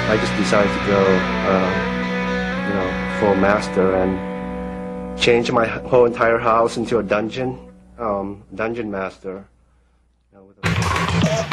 I just decided to go, full master and change my whole entire house into a dungeon master.